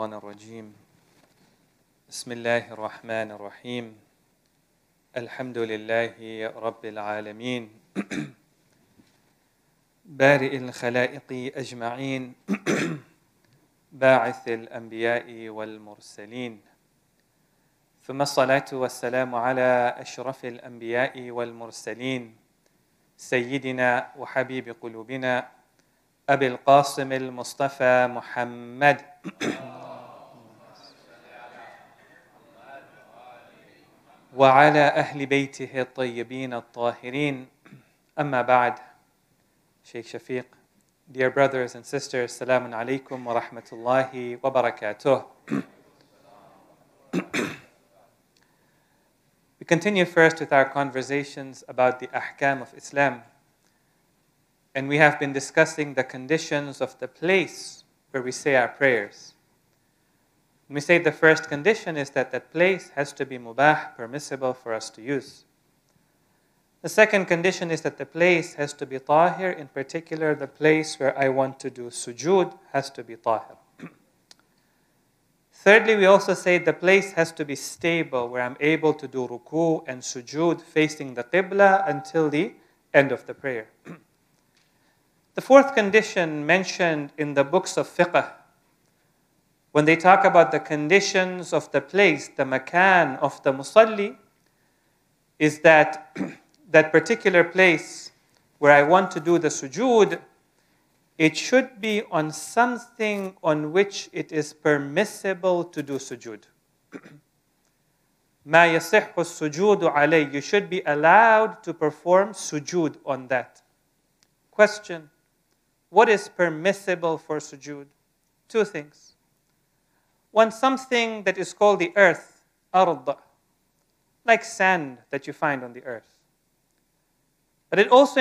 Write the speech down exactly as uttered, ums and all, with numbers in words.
الشيطان الرجيم بسم الله الرحمن الرحيم الحمد لله رب العالمين بارئ الخلائق أجمعين باعث الأنبياء والمرسلين ثم الصلاة والسلام على أشرف الأنبياء والمرسلين سيدنا وحبيب قلوبنا أبي القاسم المصطفى محمد وعلى أهل بيته الطيبين الطاهرين أما بعد. Sheikh Shafiq, dear brothers and sisters, Assalamu alaikum wa rahmatullahi wa barakatuh. We continue first with our conversations about the ahkam of Islam. And we have been discussing the conditions of the place where we say our prayers. We say the first condition is that that place has to be mubah, permissible for us to use. The second condition is that the place has to be tahir. In particular, the place where I want to do sujood has to be tahir. Thirdly, we also say the place has to be stable, where I'm able to do ruku and sujood facing the qibla until the end of the prayer. The fourth condition mentioned in the books of fiqh, when they talk about the conditions of the place, the makan of the musalli, is that that particular place where I want to do the sujood, it should be on something on which it is permissible to do sujood. Ma yasihhu sujudu alayh. You should be allowed to perform sujood on that. Question: what is permissible for sujood? Two things. One, something that is called the earth, ard, like sand that you find on the earth. But it also